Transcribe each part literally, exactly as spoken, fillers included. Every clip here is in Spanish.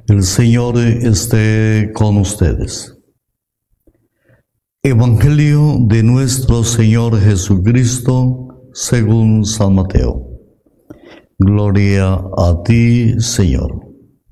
El Señor esté con ustedes. Evangelio de nuestro Señor Jesucristo según San Mateo. Gloria a ti, Señor.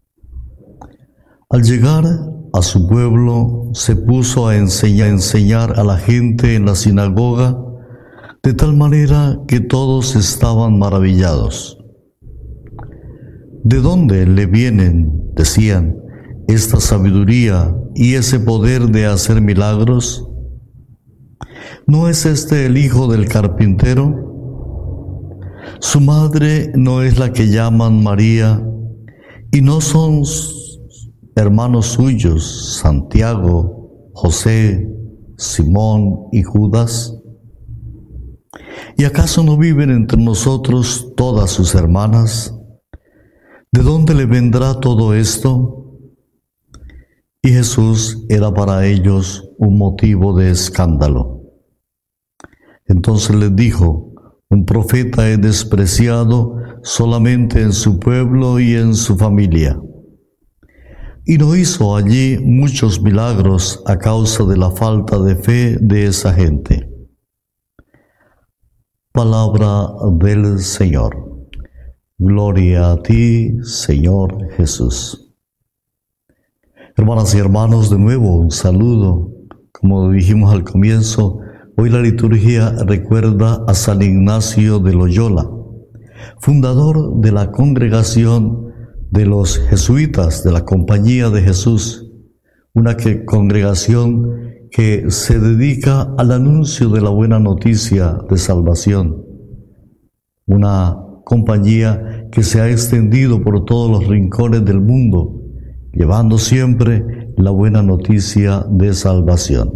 Al llegar a su pueblo, se puso a enseñar, a enseñar a la gente en la sinagoga, de tal manera que todos estaban maravillados. ¿De dónde le vienen, decían, esta sabiduría y ese poder de hacer milagros? ¿No es este el hijo del carpintero? Su madre no es la que llaman María, y no son hermanos suyos Santiago, José, Simón y Judas. ¿Y acaso no viven entre nosotros todas sus hermanas? ¿De dónde le vendrá todo esto? Y Jesús era para ellos un motivo de escándalo. Entonces les dijo: un profeta es despreciado solamente en su pueblo y en su familia. Y no hizo allí muchos milagros a causa de la falta de fe de esa gente. Palabra del Señor. Gloria a ti, Señor Jesús. Hermanas y hermanos, de nuevo un saludo. Como dijimos al comienzo, hoy la liturgia recuerda a San Ignacio de Loyola, fundador de la congregación de los jesuitas de la Compañía de Jesús, una que, congregación que se dedica al anuncio de la buena noticia de salvación, una compañía que se ha extendido por todos los rincones del mundo, llevando siempre la buena noticia de salvación.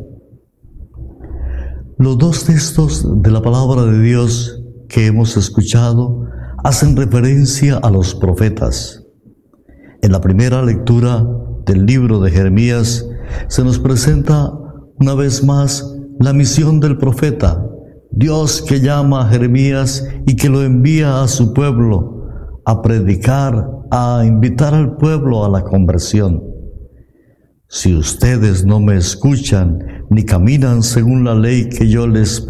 Los dos textos de la palabra de Dios que hemos escuchado hacen referencia a los profetas. En la primera lectura del libro de Jeremías se nos presenta una vez más la misión del profeta, Dios que llama a Jeremías y que lo envía a su pueblo a predicar, a invitar al pueblo a la conversión. Si ustedes no me escuchan ni caminan según la ley que yo les